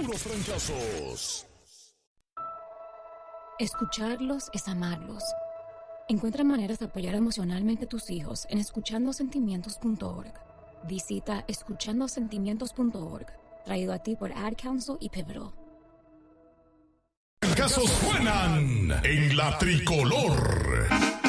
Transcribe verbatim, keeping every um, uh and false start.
Puros trancazos. Escucharlos es amarlos. Encuentra maneras de apoyar emocionalmente a tus hijos en escuchando sentimientos punto org. Visita escuchando sentimientos punto org, traído a ti por Ad Council y Pivotal. Trancazos suenan en la tricolor.